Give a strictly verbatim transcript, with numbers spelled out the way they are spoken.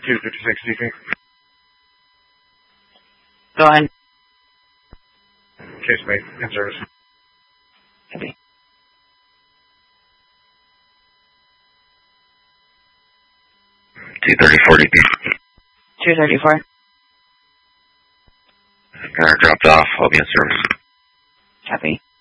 two fifty-six D P. Go on. Case mate, in service. Copy. two thirty-four D P. two thirty-four. Got her dropped off. I'll be in service. Copy.